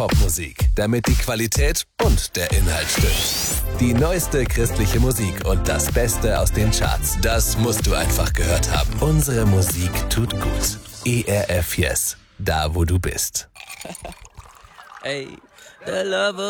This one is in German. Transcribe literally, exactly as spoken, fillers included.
Popmusik, damit die Qualität und der Inhalt stimmt. Die neueste christliche Musik und das Beste aus den Charts, das musst du einfach gehört haben. Unsere Musik tut gut. E R F Yes, da wo du bist. Hey, the love of